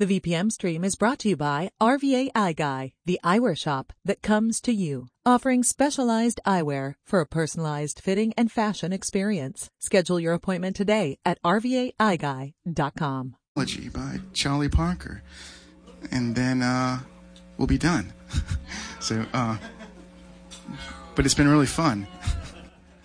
The VPM stream is brought to you by RVA Eye Guy, the eyewear shop that comes to you, offering specialized eyewear for a personalized fitting and fashion experience. Schedule your appointment today at rvaeyeguy.com. By Charlie Parker, and then we'll be done. But it's been really fun.